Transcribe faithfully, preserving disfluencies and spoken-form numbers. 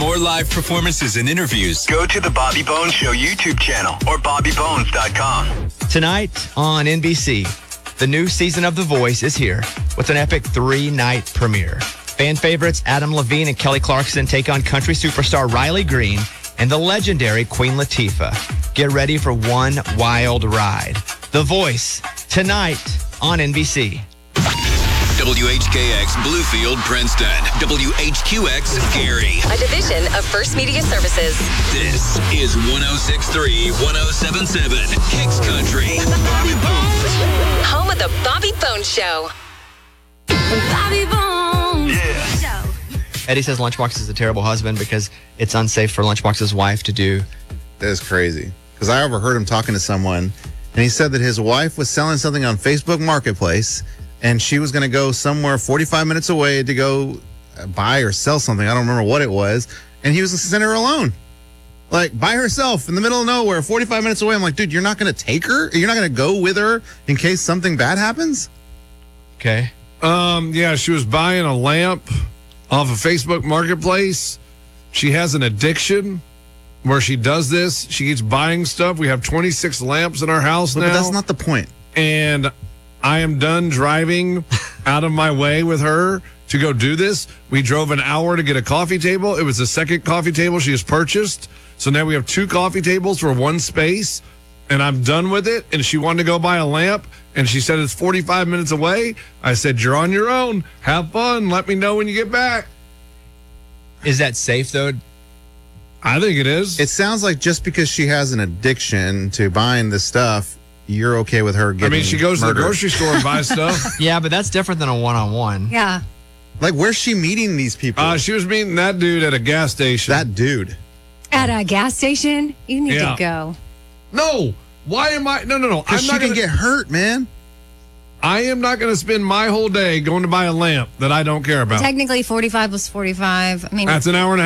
more live performances and interviews, go to the Bobby Bones Show YouTube channel or bobby bones dot com. Tonight on N B C, the new season of The Voice is here with an epic three-night premiere. Fan favorites Adam Levine and Kelly Clarkson take on country superstar Riley Green and the legendary Queen Latifah. Get ready for one wild ride. The Voice, tonight on N B C. W H K X Bluefield, Princeton. W H Q X Gary. A division of First Media Services. This is one oh six point three, one oh seven point seven Kicks Country. Bobby Bones. Home of the Bobby Bones Show. Bobby Bones. Yeah. Eddie says Lunchbox is a terrible husband because it's unsafe for Lunchbox's wife to do. That is crazy. Because I overheard him talking to someone, and he said that his wife was selling something on Facebook Marketplace, and she was going to go somewhere forty-five minutes away to go buy or sell something. I don't remember what it was. And he was going to send her alone. Like, by herself in the middle of nowhere, forty-five minutes away. I'm like, dude, you're not going to take her? You're not going to go with her in case something bad happens? Okay. Um, yeah, she was buying a lamp off of Facebook Marketplace. She has an addiction where she does this. She keeps buying stuff. We have twenty-six lamps in our house But now. that's not the point. And I am done driving out of my way with her to go do this. We drove an hour to get a coffee table. It was the second coffee table she has purchased. So now we have two coffee tables for one space, and I'm done with it. And she wanted to go buy a lamp, and she said it's forty-five minutes away. I said, you're on your own. Have fun. Let me know when you get back. Is that safe, though? I think it is. It sounds like just because she has an addiction to buying this stuff, you're okay with her getting I mean, she goes murdered. to the grocery store and buys stuff. Yeah, but that's different than a one-on-one. Yeah. Like, where's she meeting these people? Uh, she was meeting that dude at a gas station. that dude. At a gas station, you need Yeah. to go. No. Why am I? No, no, no. I'm Because she not can gonna, get hurt, man. I am not going to spend my whole day going to buy a lamp that I don't care about. Technically, forty-five was forty-five. I mean, That's an hour and a